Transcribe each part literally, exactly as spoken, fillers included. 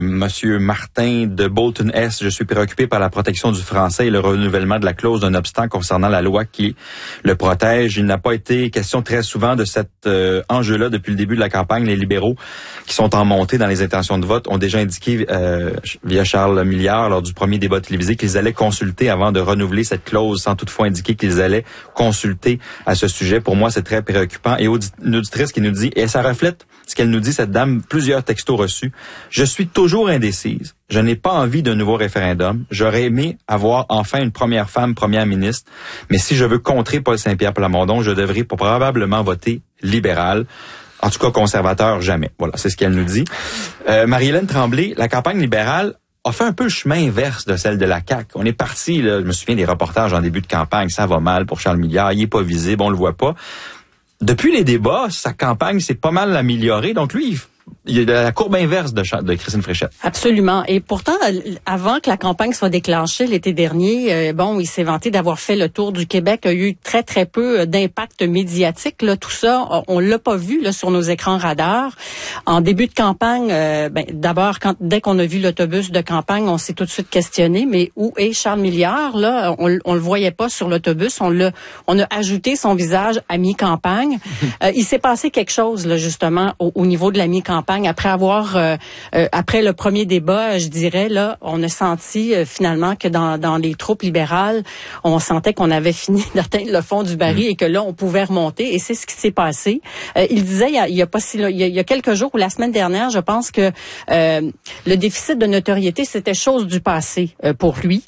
Monsieur Martin de Bolton-Est, je suis préoccupé par la protection du français et le renouvellement de la clause d'un obstant concernant la loi qui le protège. Il n'a pas été question très souvent de cet euh, enjeu-là depuis le début de la campagne. Les libéraux qui sont en montée dans les intentions de vote ont déjà indiqué euh, via Charles Milliard lors du premier débat télévisé qu'ils allaient consulter avant de renouveler cette clause, sans toutefois indiquer qu'ils allaient consulter à ce sujet. Pour moi, c'est très préoccupant. Et une auditrice qui nous dit, et ça reflète ce qu'elle nous dit, cette dame, plusieurs textos reçus. Je suis toujours indécise. Je n'ai pas envie d'un nouveau référendum. J'aurais aimé avoir enfin une première femme première ministre. Mais si je veux contrer Paul Saint-Pierre Plamondon, je devrais probablement voter libéral. En tout cas, conservateur, jamais. Voilà, c'est ce qu'elle nous dit. Euh, Marie-Hélène Tremblay, la campagne libérale a fait un peu le chemin inverse de celle de la C A Q. On est parti, là, je me souviens des reportages en début de campagne, ça va mal pour Charles Milliard, il est pas visible, on le voit pas. Depuis les débats, sa campagne s'est pas mal améliorée. Donc lui, il y a la courbe inverse de, de Christine Fréchette. Absolument. Et pourtant, avant que la campagne soit déclenchée l'été dernier, euh, bon, il s'est vanté d'avoir fait le tour du Québec. Il y a eu très, très peu d'impact médiatique. Là, tout ça, on l'a pas vu là sur nos écrans radars. En début de campagne, euh, ben, d'abord, quand dès qu'on a vu l'autobus de campagne, on s'est tout de suite questionné. Mais où est Charles Milliard? Là, on, on le voyait pas sur l'autobus. On l'a, on a ajouté son visage à mi-campagne. euh, il s'est passé quelque chose là, justement, au, au niveau de la mi-campagne. Après avoir, euh, euh, après le premier débat, je dirais là, on a senti euh, finalement que dans, dans les troupes libérales, on sentait qu'on avait fini d'atteindre le fond du baril mmh. et que là, on pouvait remonter. Et c'est ce qui s'est passé. Euh, il disait il y a, il y a pas si, il y a, il y a quelques jours ou la semaine dernière, je pense que euh, le déficit de notoriété c'était chose du passé euh, pour lui.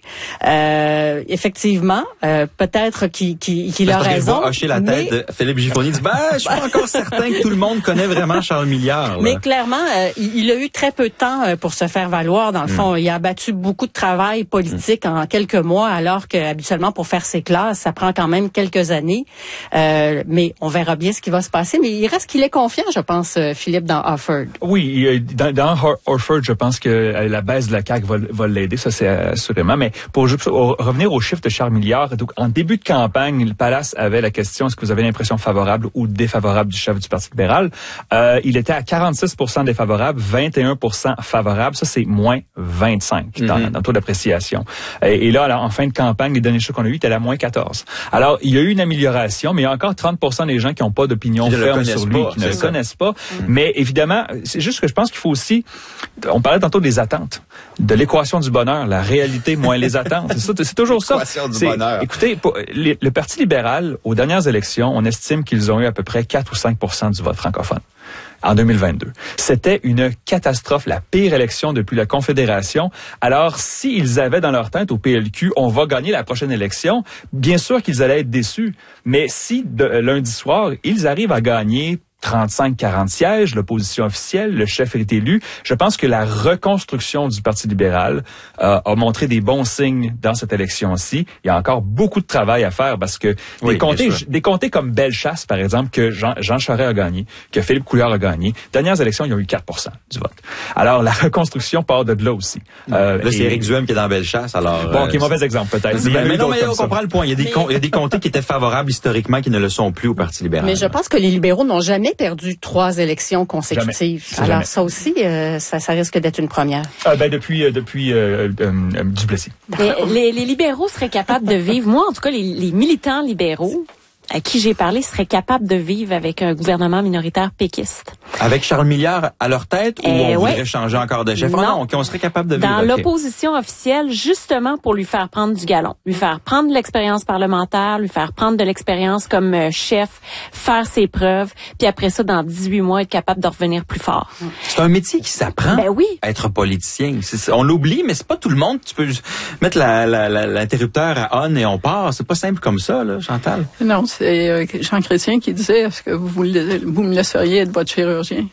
Euh, effectivement, euh, peut-être qu'il, qu'il, qu'il a raison. Je hocher la tête mais... de Philippe Gifoni, dit ben, je suis pas encore certain que tout le monde connaît vraiment Charles Milliard. Là. Mais clairement, euh, il a eu très peu de temps euh, pour se faire valoir. Dans le fond, mm. il a abattu beaucoup de travail politique mm. en quelques mois, alors que habituellement pour faire ses classes, ça prend quand même quelques années. Euh, mais on verra bien ce qui va se passer. Mais il reste qu'il est confiant, je pense, Philippe, dans Harford. Oui, dans, dans Harford, je pense que la baisse de la C A Q va, va l'aider, ça c'est assurément. Mais pour, pour revenir au chiffre de Charles Milliard, donc en début de campagne, le Palace avait la question est-ce que vous avez l'impression favorable ou défavorable du chef du Parti libéral. Euh, il était à quarante-six pour cent défavorable, vingt et un pour cent favorable. Ça, c'est moins vingt-cinq dans, mm-hmm. dans le taux d'appréciation. Et, et là, alors, en fin de campagne, les derniers chiffres qu'on a eu étaient à moins quatorze. Alors, il y a eu une amélioration, mais il y a encore trente pour cent des gens qui n'ont pas d'opinion ferme sur lui, pas, qui ne le connaissent pas. Mm-hmm. Mais évidemment, c'est juste que je pense qu'il faut aussi... On parlait tantôt des attentes, de l'équation du bonheur, la réalité moins les attentes. C'est, ça, c'est toujours ça. L'équation du bonheur. Écoutez, pour, les, le Parti libéral, aux dernières élections, on estime qu'ils ont eu à peu près quatre ou cinq pour cent du vote francophone. En deux mille vingt-deux. C'était une catastrophe, la pire élection depuis la Confédération. Alors, s'ils avaient dans leur tête au P L Q, on va gagner la prochaine élection, bien sûr qu'ils allaient être déçus. Mais si, de, lundi soir, ils arrivent à gagner trente-cinq à quarante sièges, l'opposition officielle, le chef est élu. Je pense que la reconstruction du Parti libéral euh, a montré des bons signes dans cette élection-ci. Il y a encore beaucoup de travail à faire parce que oui, des comtés, des comtés comme Bellechasse, par exemple, que Jean, Jean Charest a gagné, que Philippe Couillard a gagné, dernières élections, ils ont eu quatre pour cent du vote. Alors, la reconstruction part de là aussi. Euh, là, c'est et... Éric Duhem qui est dans Bellechasse, alors... Bon, qui est mauvais exemple, peut-être. Mais, mais, mais non, mais on comprend le point. Il y a des, mais... com- il y a des comtés qui étaient favorables historiquement qui ne le sont plus au Parti libéral. Mais je pense que les libéraux n'ont jamais perdu trois élections consécutives. Jamais. Alors jamais. ça aussi, euh, ça, ça risque d'être une première. Ah, ben depuis, euh, depuis euh, euh, euh, Duplessis. Les, les, les libéraux seraient capables de vivre. Moi, en tout cas, les, les militants libéraux à qui j'ai parlé seraient capables de vivre avec un gouvernement minoritaire péquiste. Avec Charles Milliard à leur tête ou euh, on ouais. voudrait changer encore de chef? Non, non qu'on serait capable de vivre. Dans okay. l'opposition officielle, justement pour lui faire prendre du galon, lui faire prendre de l'expérience parlementaire, lui faire prendre de l'expérience comme euh, chef, faire ses preuves, puis après ça, dans dix-huit mois, être capable de revenir plus fort. C'est un métier qui s'apprend. Ben oui. À être politicien. C'est, on l'oublie, mais c'est pas tout le monde. Tu peux mettre la, la, la, l'interrupteur à on et on part. C'est pas simple comme ça, là, Chantal. Non, c'est euh, Jean Chrétien qui disait, est-ce que vous, vous me laisseriez être votre chirurgien?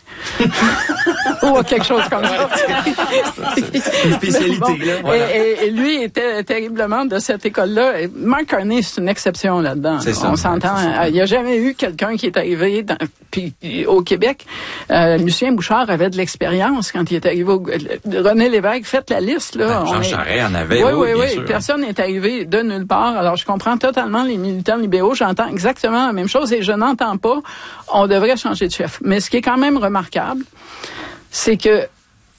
Ou quelque chose comme ça. C'est une spécialité, bon, là. Voilà. Et, et, et lui était terriblement de cette école-là. Et Mark Carney, c'est une exception là-dedans. C'est ça, on s'entend. Il n'y a jamais eu quelqu'un qui est arrivé dans, puis, au Québec. Euh, Lucien Bouchard avait de l'expérience quand il est arrivé au... René Lévesque, faites la liste, là. Ben, Jean est... Charest en avait, oui, oui, oui, bien oui. sûr. Personne n'est arrivé de nulle part. Alors, je comprends totalement les militants libéraux. J'entends exactement la même chose et je n'entends pas on devrait changer de chef. Mais ce qui est quand même remarquable, c'est que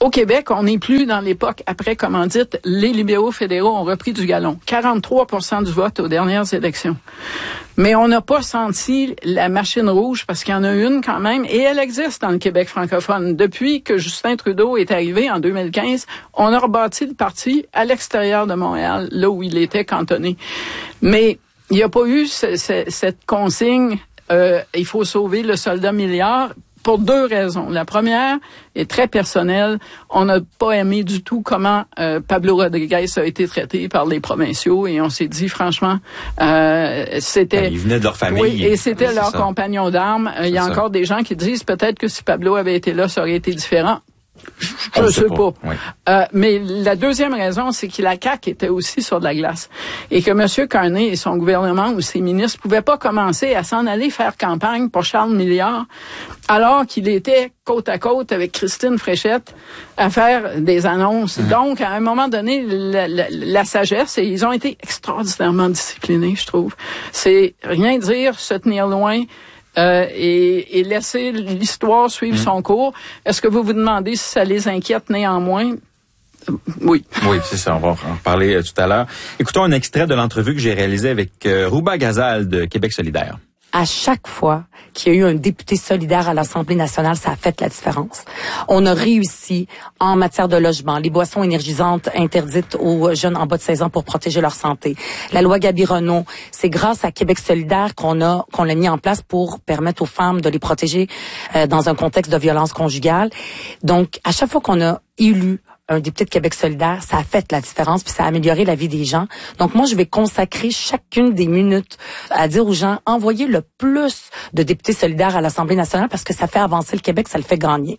Au Québec, on n'est plus dans l'époque après commandite. Les libéraux fédéraux ont repris du galon. quarante-trois pour cent du vote aux dernières élections. Mais on n'a pas senti la machine rouge parce qu'il y en a une quand même et elle existe dans le Québec francophone. Depuis que Justin Trudeau est arrivé en deux mille quinze, on a rebâti le parti à l'extérieur de Montréal, là où il était cantonné. Mais il n'y a pas eu ce, ce, cette consigne euh, il faut sauver le soldat milliard. Pour deux raisons. La première est très personnelle. On n'a pas aimé du tout comment euh, Pablo Rodriguez a été traité par les provinciaux et on s'est dit, franchement, euh, c'était... Ils venaient de leur famille. Oui, et c'était oui, leur ça. compagnon d'armes. Il y a ça. encore des gens qui disent peut-être que si Pablo avait été là, ça aurait été différent. Je ne sais pas. pas. Oui. Euh, mais la deuxième raison, c'est que la C A Q était aussi sur de la glace. Et que M. Carney et son gouvernement ou ses ministres pouvaient pas commencer à s'en aller faire campagne pour Charles Milliard, alors qu'il était côte à côte avec Christine Fréchette à faire des annonces. Mmh. Donc, à un moment donné, la, la, la sagesse, et ils ont été extraordinairement disciplinés, je trouve. C'est rien dire, se tenir loin, Euh, et, et laisser l'histoire suivre mmh. son cours. Est-ce que vous vous demandez si ça les inquiète néanmoins? Oui. Oui, c'est ça. On va en parler euh, tout à l'heure. Écoutons un extrait de l'entrevue que j'ai réalisée avec euh, Rouba Ghazal de Québec solidaire. À chaque fois qu'il y a eu un député solidaire à l'Assemblée nationale, ça a fait la différence. On a réussi en matière de logement, les boissons énergisantes interdites aux jeunes en bas de seize ans pour protéger leur santé. La loi Gabi-Renault, c'est grâce à Québec solidaire qu'on a qu'on l'a mis en place pour permettre aux femmes de les protéger euh, dans un contexte de violence conjugale. Donc, à chaque fois qu'on a élu un député de Québec solidaire, ça a fait la différence, puis ça a amélioré la vie des gens. Donc moi, je vais consacrer chacune des minutes à dire aux gens, envoyez le plus de députés solidaires à l'Assemblée nationale parce que ça fait avancer le Québec, ça le fait gagner.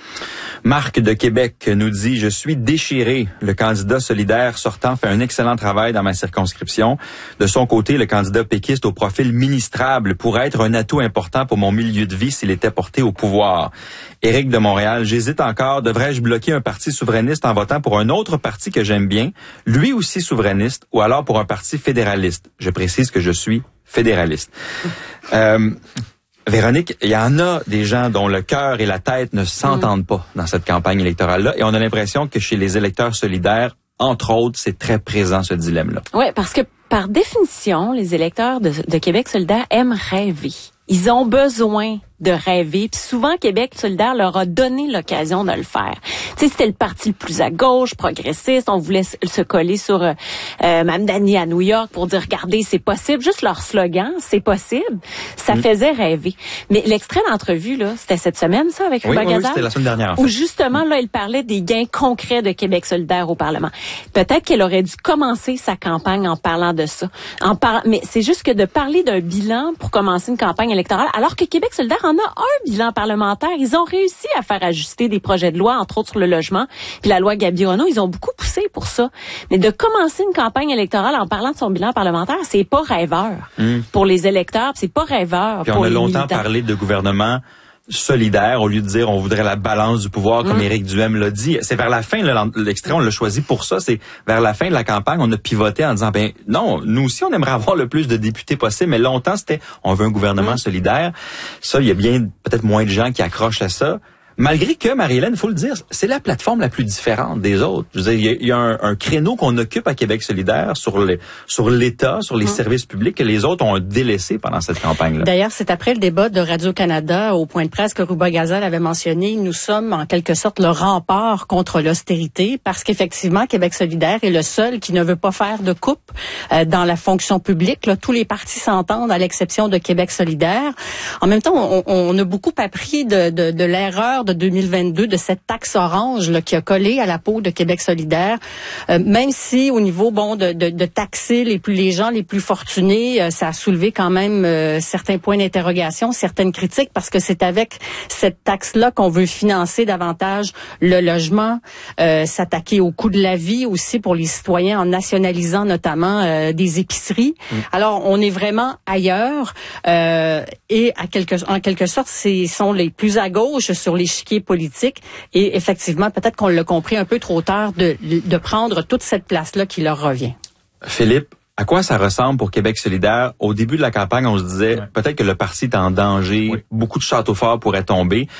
Marc de Québec nous dit « Je suis déchiré. Le candidat solidaire sortant fait un excellent travail dans ma circonscription. De son côté, le candidat péquiste au profil ministrable pourrait être un atout important pour mon milieu de vie s'il était porté au pouvoir. » Éric de Montréal, j'hésite encore. Devrais-je bloquer un parti souverainiste en votant pour un autre parti que j'aime bien, lui aussi souverainiste, ou alors pour un parti fédéraliste? Je précise que je suis fédéraliste. Euh... Véronique, il y en a des gens dont le cœur et la tête ne s'entendent mmh. pas dans cette campagne électorale-là, et on a l'impression que chez les électeurs solidaires, entre autres, c'est très présent ce dilemme-là. Oui, parce que par définition, les électeurs de, de Québec solidaire aiment rêver. Ils ont besoin de rêver. Puis souvent, Québec solidaire leur a donné l'occasion de le faire. Tu sais, c'était le parti le plus à gauche, progressiste. On voulait se coller sur euh, euh, Mme Dany à New York pour dire, regardez, c'est possible. Juste leur slogan, c'est possible. Ça mmh. faisait rêver. Mais l'extrait d'entrevue, là, c'était cette semaine, ça, avec oui, Rouba Ghazal? Oui, c'était la semaine dernière, en fait. Où justement, là, il parlait des gains concrets de Québec solidaire au Parlement. Peut-être qu'elle aurait dû commencer sa campagne en parlant de ça. En par... Mais c'est juste que de parler d'un bilan pour commencer une campagne électorale, alors que Québec solidaire en a un bilan parlementaire. Ils ont réussi à faire ajuster des projets de loi, entre autres sur le logement, puis la loi Gabi-Renault, ils ont beaucoup poussé pour ça. Mais de commencer une campagne électorale en parlant de son bilan parlementaire, c'est pas rêveur mmh. pour les électeurs, c'est pas rêveur puis pour les militants. On a longtemps parlé de gouvernement solidaire au lieu de dire on voudrait la balance du pouvoir comme mmh. Éric Duhem l'a dit. C'est vers la fin, là, l'extrait, on l'a choisi pour ça, c'est vers la fin de la campagne, on a pivoté en disant ben non, nous aussi on aimerait avoir le plus de députés possible, mais longtemps c'était on veut un gouvernement mmh. solidaire. Ça, il y a bien peut-être moins de gens qui accrochent à ça. Malgré que, Marie-Hélène, il faut le dire, c'est la plateforme la plus différente des autres. Je veux dire, il y a, il y a un, un créneau qu'on occupe à Québec solidaire sur les, sur l'État, sur les mmh. services publics que les autres ont délaissé pendant cette campagne-là. D'ailleurs, c'est après le débat de Radio-Canada au point de presse que Rouba Ghazal avait mentionné, nous sommes en quelque sorte le rempart contre l'austérité parce qu'effectivement, Québec solidaire est le seul qui ne veut pas faire de coupe euh, dans la fonction publique. Là, tous les partis s'entendent à l'exception de Québec solidaire. En même temps, on, on a beaucoup appris de, de, de l'erreur de deux mille vingt-deux de cette taxe orange là, qui a collé à la peau de Québec solidaire, euh, même si au niveau bon de, de, de taxer les plus les gens les plus fortunés, euh, ça a soulevé quand même euh, certains points d'interrogation, certaines critiques parce que c'est avec cette taxe là qu'on veut financer davantage le logement, euh, s'attaquer au coût de la vie aussi pour les citoyens en nationalisant notamment euh, des épiceries. Mmh. Alors on est vraiment ailleurs euh, et à quelque en quelque sorte ce sont les plus à gauche sur les échiquier politique et effectivement, peut-être qu'on l'a compris un peu trop tard de, de prendre toute cette place-là qui leur revient. Philippe, à quoi ça ressemble pour Québec solidaire? Au début de la campagne, on se disait ouais. peut-être que le parti est en danger, oui. beaucoup de châteaux forts pourraient tomber.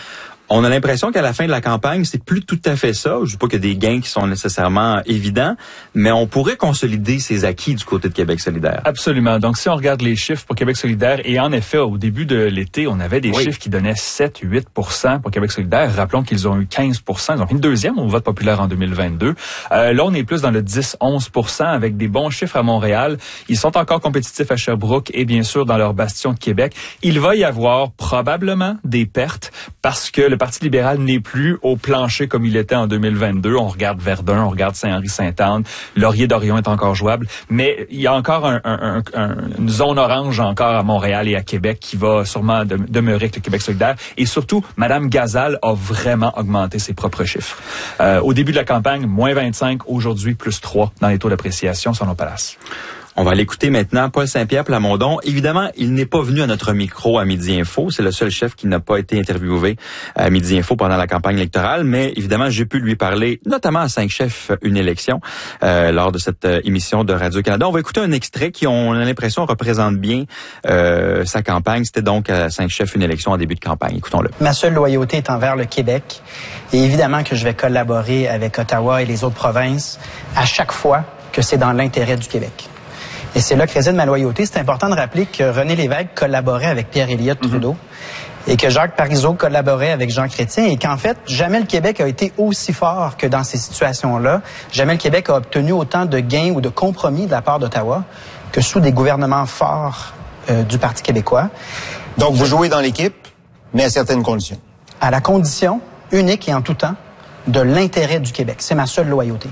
On a l'impression qu'à la fin de la campagne, c'est plus tout à fait ça. Je dis pas qu'il y a des gains qui sont nécessairement évidents, mais on pourrait consolider ces acquis du côté de Québec solidaire. Absolument. Donc, si on regarde les chiffres pour Québec solidaire, et en effet, au début de l'été, on avait des oui. chiffres qui donnaient sept à huit pour cent pour Québec solidaire. Rappelons qu'ils ont eu quinze pour cent. Ils ont fait une deuxième au vote populaire en deux mille vingt-deux. Euh, là, on est plus dans le dix à onze pour cent avec des bons chiffres à Montréal. Ils sont encore compétitifs à Sherbrooke et bien sûr dans leur bastion de Québec. Il va y avoir probablement des pertes parce que le Parti libéral n'est plus au plancher comme il était en deux mille vingt-deux. On regarde Verdun, on regarde Saint-Henri-Sainte-Anne, Laurier-Dorion est encore jouable, mais il y a encore un, un, un, une zone orange encore à Montréal et à Québec qui va sûrement de, demeurer avec le Québec solidaire. Et surtout, Mme Gazal a vraiment augmenté ses propres chiffres. Euh, au début de la campagne, moins vingt-cinq, aujourd'hui plus trois dans les taux d'appréciation selon Palace. On va l'écouter maintenant, Paul Saint-Pierre Plamondon. Évidemment, il n'est pas venu à notre micro à Midi Info. C'est le seul chef qui n'a pas été interviewé à Midi Info pendant la campagne électorale. Mais évidemment, j'ai pu lui parler, notamment à Cinq chefs, une élection, euh, lors de cette euh, émission de Radio-Canada. On va écouter un extrait qui, on a l'impression, représente bien euh, sa campagne. C'était donc à Cinq chefs, une élection en début de campagne. Écoutons-le. Ma seule loyauté est envers le Québec. Et évidemment que je vais collaborer avec Ottawa et les autres provinces à chaque fois que c'est dans l'intérêt du Québec. Et c'est là que réside ma loyauté. C'est important de rappeler que René Lévesque collaborait avec Pierre Elliott Trudeau mm-hmm. et que Jacques Parizeau collaborait avec Jean Chrétien et qu'en fait, jamais le Québec a été aussi fort que dans ces situations-là. Jamais le Québec a obtenu autant de gains ou de compromis de la part d'Ottawa que sous des gouvernements forts euh, du Parti québécois. Donc, vous jouez dans l'équipe, mais à certaines conditions. À la condition, unique et en tout temps, de l'intérêt du Québec. C'est ma seule loyauté.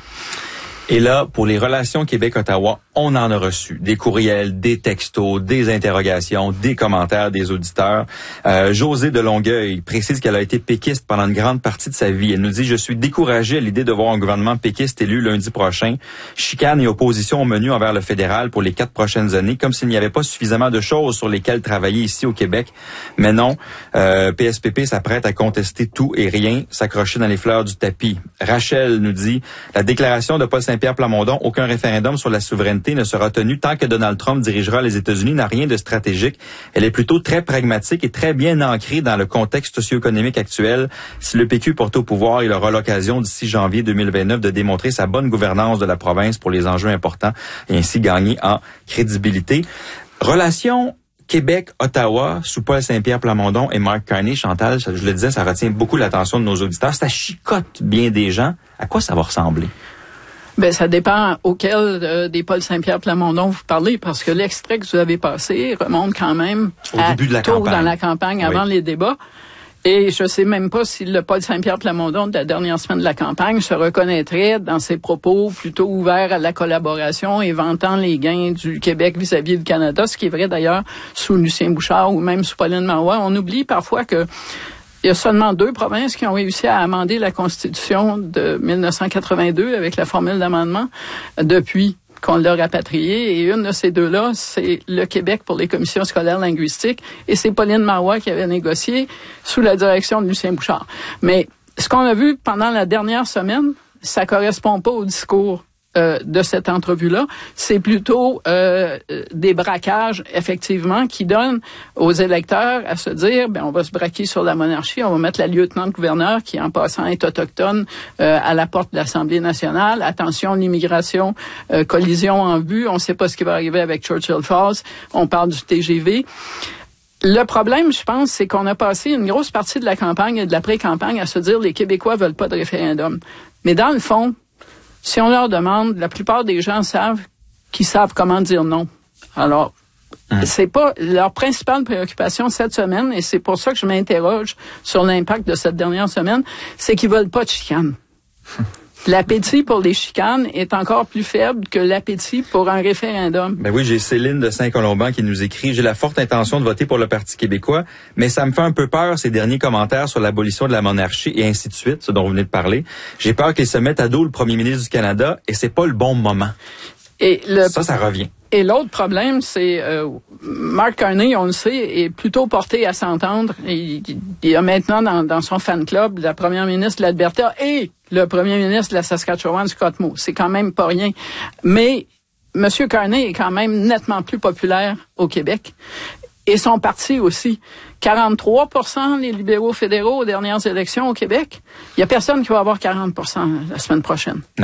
Et là, pour les relations Québec-Ottawa, on en a reçu des courriels, des textos, des interrogations, des commentaires des auditeurs. Euh, Josée de Longueuil précise qu'elle a été péquiste pendant une grande partie de sa vie. Elle nous dit « Je suis découragée à l'idée de voir un gouvernement péquiste élu lundi prochain. Chicane et opposition au menu envers le fédéral pour les quatre prochaines années, comme s'il n'y avait pas suffisamment de choses sur lesquelles travailler ici au Québec. Mais non, euh, P S P P s'apprête à contester tout et rien, s'accrocher dans les fleurs du tapis. » Rachel nous dit « La déclaration de Paul Saint-Pierre Plamondon, aucun référendum sur la souveraineté ne sera tenu tant que Donald Trump dirigera les États-Unis, n'a rien de stratégique. Elle est plutôt très pragmatique et très bien ancrée dans le contexte socio-économique actuel. Si le P Q porte au pouvoir, il aura l'occasion d'ici janvier deux mille vingt-neuf de démontrer sa bonne gouvernance de la province pour les enjeux importants et ainsi gagner en crédibilité. Relation Québec-Ottawa, sous Paul Saint-Pierre Plamondon et Mark Carney, Chantal, je le disais, ça retient beaucoup l'attention de nos auditeurs. Ça chicote bien des gens. À quoi ça va ressembler? Ben, ça dépend auquel euh, des Paul Saint-Pierre Plamondon vous parlez, parce que l'extrait que vous avez passé remonte quand même au à début de la tôt campagne. dans la campagne, avant oui. les débats. Et je sais même pas si le Paul Saint-Pierre Plamondon de la dernière semaine de la campagne se reconnaîtrait dans ses propos plutôt ouverts à la collaboration et vantant les gains du Québec vis-à-vis du Canada, ce qui est vrai d'ailleurs sous Lucien Bouchard ou même sous Pauline Marois. On oublie parfois que il y a seulement deux provinces qui ont réussi à amender la Constitution de mille neuf cent quatre-vingt-deux avec la formule d'amendement depuis qu'on l'a rapatriée. Et une de ces deux-là, c'est le Québec pour les commissions scolaires linguistiques. Et c'est Pauline Marois qui avait négocié sous la direction de Lucien Bouchard. Mais ce qu'on a vu pendant la dernière semaine, ça correspond pas au discours Euh, de cette entrevue-là, c'est plutôt euh, des braquages, effectivement, qui donnent aux électeurs à se dire, ben on va se braquer sur la monarchie, on va mettre la lieutenant-gouverneur, qui en passant est autochtone, euh, à la porte de l'Assemblée nationale. Attention, l'immigration, euh, collision en vue, on ne sait pas ce qui va arriver avec Churchill Falls, on parle du T G V. Le problème, je pense, c'est qu'on a passé une grosse partie de la campagne et de la pré-campagne à se dire, les Québécois veulent pas de référendum. Mais dans le fond, si on leur demande, la plupart des gens savent qu'ils savent comment dire non. Alors, mmh. c'est pas leur principale préoccupation cette semaine, et c'est pour ça que je m'interroge sur l'impact de cette dernière semaine, c'est qu'ils veulent pas de chicanes. L'appétit pour les chicanes est encore plus faible que l'appétit pour un référendum. Ben oui, j'ai Céline de Saint-Colomban qui nous écrit « J'ai la forte intention de voter pour le Parti québécois, mais ça me fait un peu peur ces derniers commentaires sur l'abolition de la monarchie et ainsi de suite, ce dont vous venez de parler. J'ai peur qu'ils se mettent à dos le premier ministre du Canada et c'est pas le bon moment. » Et le... Ça, ça revient. Et l'autre problème, c'est euh, Mark Carney, on le sait, est plutôt porté à s'entendre. Il, il y a maintenant dans, dans son fan club la première ministre de l'Alberta et le premier ministre de la Saskatchewan, Scott Moe. C'est quand même pas rien. Mais M. Carney est quand même nettement plus populaire au Québec. et son parti aussi. quarante-trois pour cent les libéraux fédéraux aux dernières élections au Québec. Il y a personne qui va avoir quarante pour cent la semaine prochaine.